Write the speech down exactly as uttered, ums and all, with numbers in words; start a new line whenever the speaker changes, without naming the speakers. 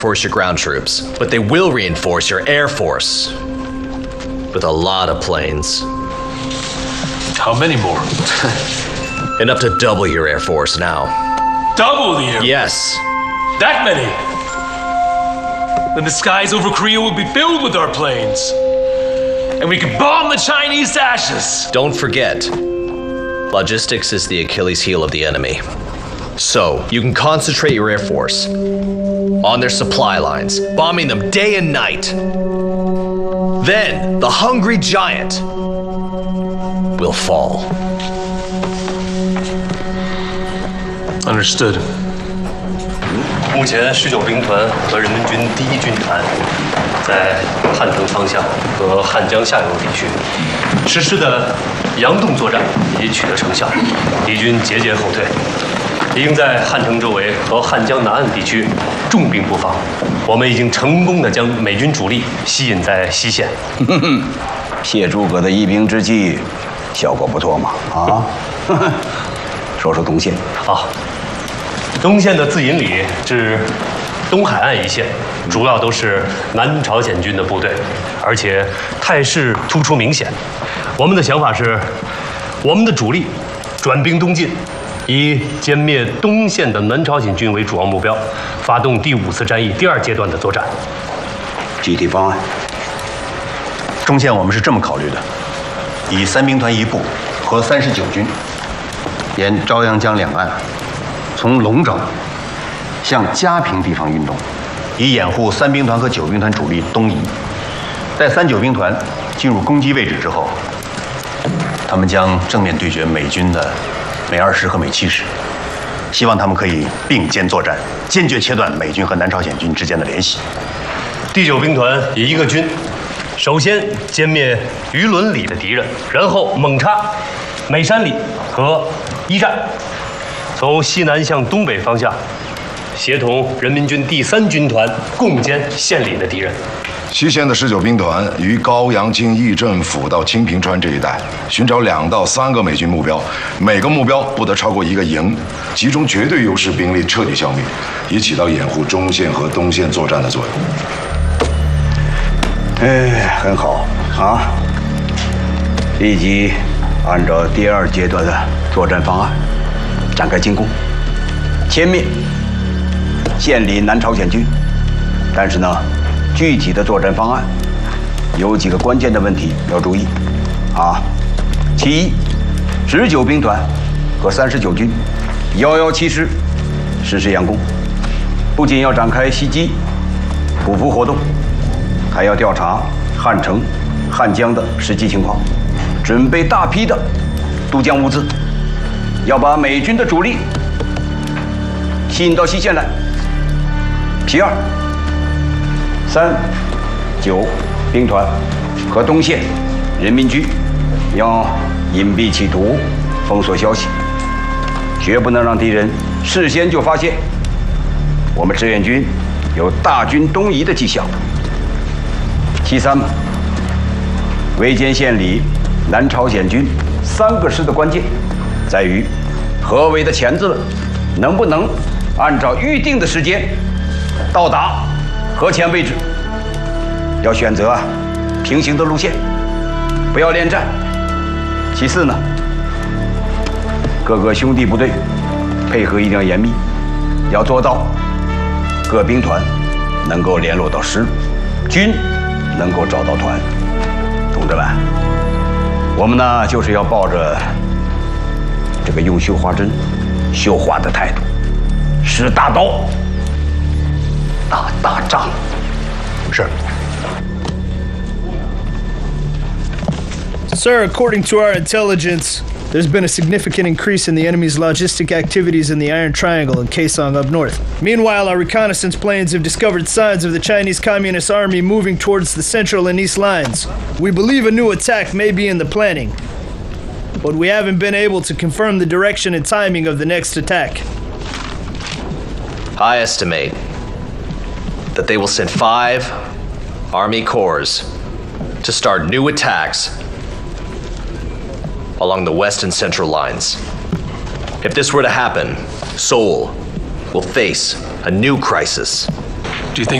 reinforce your ground troops, but they will reinforce your air force with a lot of planes.
How many more?
Enough to double your air force now.
Double the air?
Yes.
That many? Then the skies over Korea will be filled with our planes. And we can bomb the Chinese to ashes.
Don't forget, logistics is the Achilles heel of the enemy. So, you can concentrate your air force on their supply lines, bombing them day and night. Then, the hungry giant will fall.
Understood.
目前十九兵团和人民军第一军团在汉城方向和汉江下游地区实施的佯动作战已取得成效，敌军节节后退，已经在汉城周围和汉江南岸地区重兵布防。我们已经成功的将美军主力吸引在西线。
谢诸葛的一兵之计，效果不错嘛！啊，说说东线。
好。 东线的自引里至东海岸一线，主要都是南朝鲜军的部队，而且态势突出明显。我们的想法是，我们的主力转兵东进，以歼灭东线的南朝鲜军为主要目标，发动第五次战役第二阶段的作战。
具体方案，
中线我们是这么考虑的：以三兵团一部和三十九军，沿朝阳江两岸。 从龙沼向嘉平地方运动，以掩护三兵团和九兵团主力东移。待三九兵团进入攻击位置之后，他们将正面对决美军的美二十和美七十，希望他们可以并肩作战，坚决切断美军和南朝鲜军之间的联系。
第九兵团以一个军，首先歼灭榆伦里的敌人，然后猛插美山里和一战。 从西南向东北方向，协同人民军第三军团共歼县里的敌人。
西线的十九兵团于高阳京义政府到清平川这一带，寻找两到三个美军目标，每个目标不得超过一个营，集中绝对优势兵力彻底消灭，以起到掩护中线和东线作战的作
用。哎，很好啊！立即按照第二阶段的作战方案。 展开进攻，歼灭县里南朝鲜军。但是呢，具体的作战方案有几个关键的问题要注意啊。其一，十九兵团和三十九军遥遥其师实施佯攻，不仅要展开袭击、匍匐活动，还要调查汉城、汉江的实际情况，准备大批的渡江物资。 要把美军的主力吸引到西线来。其二，三、九兵团和东线人民军要隐蔽企图，封锁消息，绝不能让敌人事先就发现我们志愿军有大军东移的迹象。其三，围歼县里南朝鲜军三个师的关键。 在于合围的钳子能不能按照预定的时间到达核潜位置，要选择啊平行的路线，不要恋战。其次呢，各个兄弟部队配合一定要严密，要做到各兵团能够联络到师，军能够找到团。同志们，我们呢就是要抱着。 这个用绣花针绣花的态度，使大刀打大仗。是。
Sir, according to our intelligence, there's been a significant increase in the enemy's logistic activities in the Iron Triangle and Kaesong up north. Meanwhile, our reconnaissance planes have discovered signs of the Chinese Communist Army moving towards the central and east lines. We believe a new attack may be in the planning, but we haven't been able to confirm the direction and timing of the next attack.
I estimate that they will send five Army corps to start new attacks along the west and central lines. If this were to happen, Seoul will face a new crisis.
Do you think